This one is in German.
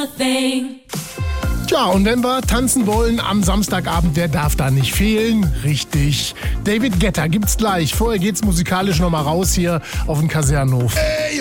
a thing. Tja, und wenn wir tanzen wollen am Samstagabend, wer darf da nicht fehlen? Richtig, David Guetta gibt's gleich. Vorher geht's musikalisch nochmal raus hier auf den Kasernhof.